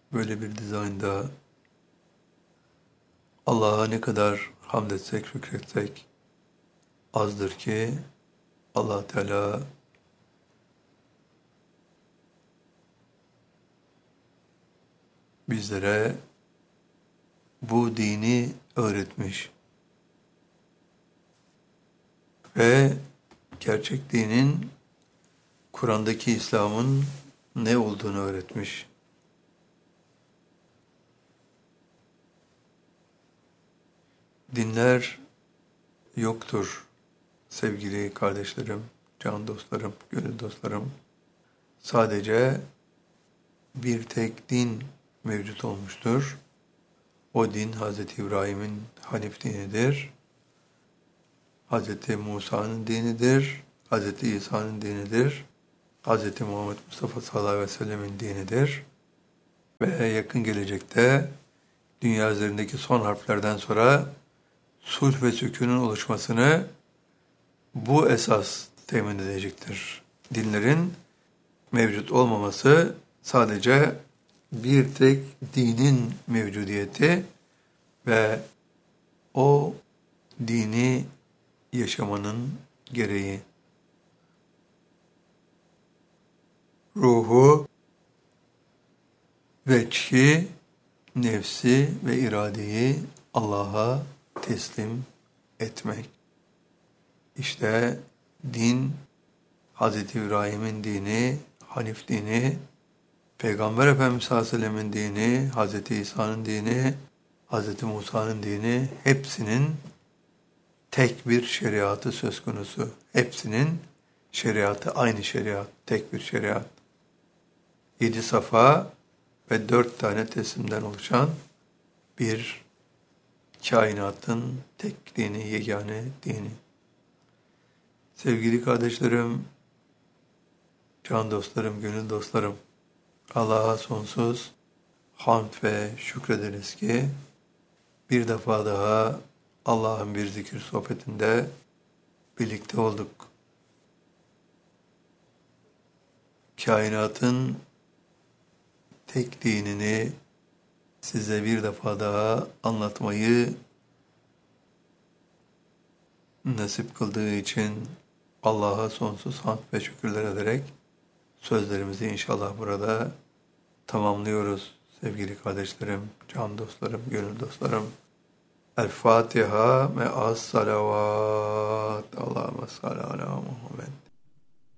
böyle bir dizaynda Allah'a ne kadar hamd etsek, şükretsek azdır ki Allah Teala bizlere bu dini öğretmiş ve gerçek dinin Kur'an'daki İslam'ın ne olduğunu öğretmiş. Dinler yoktur sevgili kardeşlerim, can dostlarım, gönül dostlarım. Sadece bir tek din mevcut olmuştur. O din Hz. İbrahim'in Hanif dinidir. Hz. Musa'nın dinidir. Hz. İsa'nın dinidir. Hz. Muhammed Mustafa sallallahu aleyhi ve sellemin dinidir. Ve yakın gelecekte dünya üzerindeki son harflerden sonra sulh ve sükûnun oluşmasını bu esas temin edecektir. Dinlerin mevcut olmaması sadece bir tek dinin mevcudiyeti ve o dini yaşamanın gereği. Ruhu, veçhi, nefsi ve iradeyi Allah'a teslim etmek. İşte din, Hz. İbrahim'in dini, Hanif dini, Peygamber Efendimiz sallallahu aleyhi ve sellem'in dini, Hz. İsa'nın dini, Hz. Musa'nın dini, hepsinin tek bir şeriatı söz konusu. Hepsinin şeriatı aynı şeriat, tek bir şeriat. 7 safa ve 4 tane teslimden oluşan bir kainatın tek dini, yegane dini. Sevgili kardeşlerim, can dostlarım, gönül dostlarım, Allah'a sonsuz hamd ve şükrederiz ki bir defa daha Allah'ın bir zikir sohbetinde birlikte olduk. Kainatın tek dinini size bir defa daha anlatmayı nasip kıldığı için Allah'a sonsuz hamd ve şükürler ederek sözlerimizi inşallah burada tamamlıyoruz sevgili kardeşlerim, can dostlarım, gönül dostlarım. El Fatiha ve as salavat. Allahümme salli ala Muhammed.